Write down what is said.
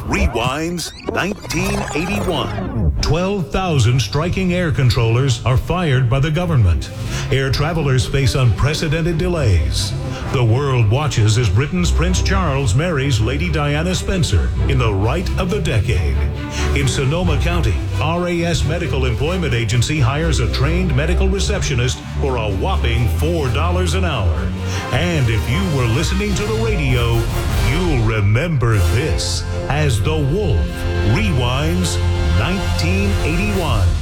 Rewinds 1981. 12,000 striking air controllers are fired by the government. Air travelers face unprecedented delays. The world watches as Britain's Prince Charles marries Lady Diana Spencer in the rite of the decade. In Sonoma County, RAS Medical Employment Agency hires a trained medical receptionist for a whopping $4 an hour. And if you were listening to the radio, you'll remember this as The Wolf Rewinds 1981.